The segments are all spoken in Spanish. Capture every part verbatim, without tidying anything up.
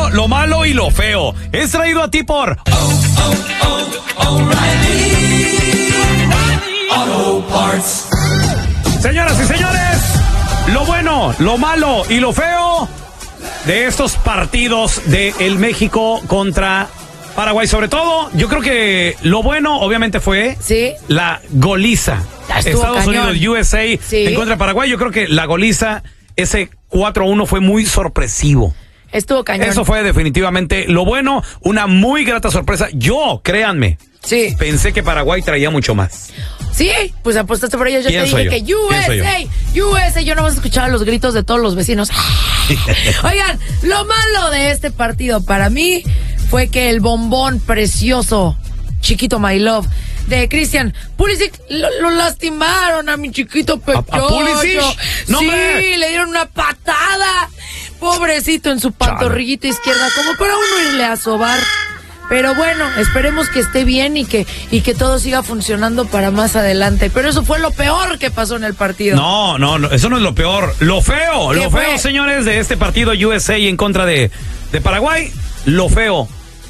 bueno, lo malo y lo feo. Es traído a ti por Oh, oh, oh, O'Reilly Auto Parts. Señoras y señores, lo bueno, lo malo y lo feo de estos partidos de el México contra Paraguay. Sobre todo, yo creo que lo bueno obviamente fue ¿Sí? la goliza. Estados cañón. Unidos, U S A ¿Sí? en contra de Paraguay. Yo creo que la goliza, ese cuatro a uno fue muy sorpresivo. Estuvo cañón. Eso fue definitivamente lo bueno, una muy grata sorpresa. Yo, créanme, sí. pensé que Paraguay traía mucho más. Sí, pues apostaste por ellos. Yo Pienso te dije yo. que U S A, U S A, yo no vas a escuchar los gritos de todos los vecinos. Oigan, lo malo de este partido para mí fue que el bombón precioso, chiquito My Love, de Christian Pulisic, lo, lo lastimaron a mi chiquito pequeño. ¿A, a Pulisic? No, sí, me... le dieron una patada. Pobrecito en su pantorrillita izquierda, como para uno irle a sobar. Pero bueno, esperemos que esté bien y que, y que todo siga funcionando para más adelante. Pero eso fue lo peor que pasó en el partido. No, no, no, eso no es lo peor. Lo feo, lo fue? feo, señores, de este partido U S A en contra de, de Paraguay. Lo feo.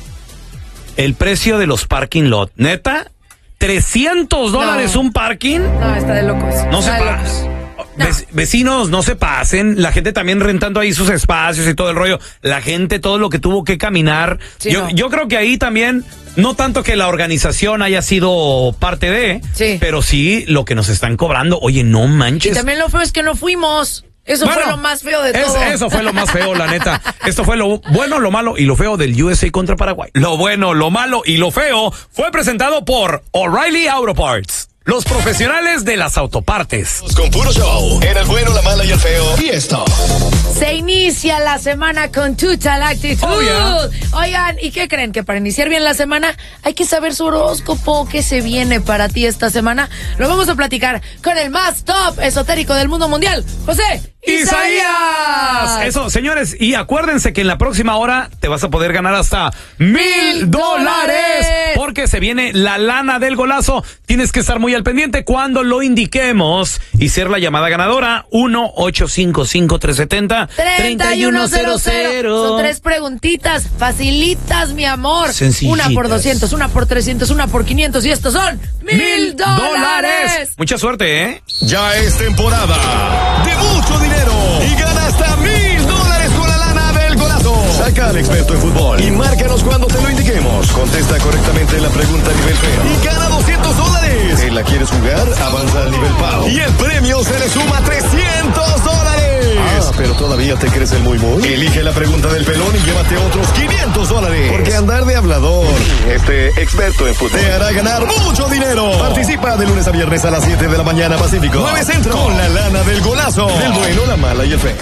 El precio de los parking lot. ¿Neta? ¿trescientos dólares no. un parking? No, está de locos. No está se pasen. No. Vecinos, no se pasen. La gente también rentando ahí sus espacios y todo el rollo. La gente, todo lo que tuvo que caminar. Sí, yo, no. yo creo que ahí también, no tanto que la organización haya sido parte de, sí. pero sí lo que nos están cobrando. Oye, no manches. Y también lo feo es que no fuimos. Eso bueno, fue lo más feo de es, todo. Eso fue lo más feo, la neta. Esto fue lo bueno, lo malo y lo feo del U S A contra Paraguay. Lo bueno, lo malo y lo feo fue presentado por O'Reilly Auto Parts. Los profesionales de las autopartes. Con puro show. En el bueno, la mala y el feo. Y esto. Se inicia la semana con Total Actitud. Oh, yeah. Oigan, ¿y qué creen? Que para iniciar bien la semana hay que saber su horóscopo. ¿Qué se viene para ti esta semana? Lo vamos a platicar con el más top esotérico del mundo mundial, José Isaías. Eso, señores, y acuérdense que en la próxima hora te vas a poder ganar hasta mil dólares. Porque se viene la lana del golazo. Tienes que estar muy al pendiente cuando lo indiquemos y ser la llamada ganadora. uno ocho cinco cinco tres siete cero tres uno cero cero. Son tres preguntitas facilitas, mi amor. Una por doscientos, una por trescientos, una por quinientos y estos son mil dólares. Mucha suerte, ¿eh? Ya es temporada de mucho dinero y gana hasta mil dólares con la lana del golazo. Saca al experto en fútbol y márcanos cuando te lo indiquemos. Contesta correctamente la pregunta a nivel feo y gana doscientos dólares. ¿Te la quieres jugar? Avanza al nivel pavo y el premio se le suma trescientos dólares. Ah, pero todavía te crees el muy muy. Elige la pregunta del pelón y llévate otros quinientos dólares. Porque andar de hablador, este experto en fútbol, te hará ganar mucho dinero. Participa de lunes a viernes a las siete de la mañana Pacífico, nueve Centro, con la lana del golazo. Del bueno, la mala y el feo.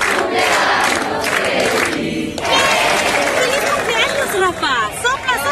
¡Feliz cumpleaños, Rafa! ¡Sopa,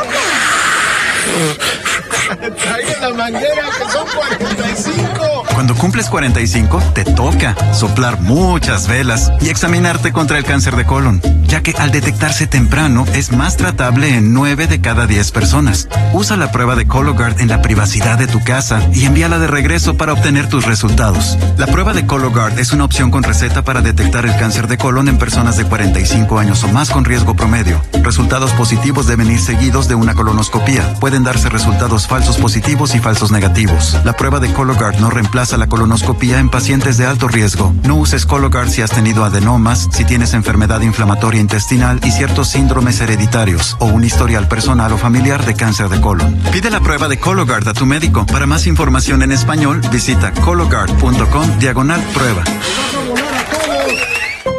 sopa! Traigan la manguera, que son cuarenta y cinco. Cuando cumples cuarenta y cinco, te toca soplar muchas velas y examinarte contra el cáncer de colon, ya que al detectarse temprano es más tratable en nueve de cada diez personas. Usa la prueba de Cologuard en la privacidad de tu casa y envíala de regreso para obtener tus resultados. La prueba de Cologuard es una opción con receta para detectar el cáncer de colon en personas de cuarenta y cinco años o más con riesgo promedio. Resultados positivos deben ir seguidos de una colonoscopía. Pueden darse resultados falsos positivos y falsos negativos. La prueba de Cologuard no reemplaza la colonoscopía en pacientes de alto riesgo. No uses Cologuard si has tenido adenomas, si tienes enfermedad inflamatoria intestinal y ciertos síndromes hereditarios o un historial personal o familiar de cáncer de colon. Pide la prueba de Cologuard a tu médico. Para más información en español, visita cologuard punto com diagonal prueba.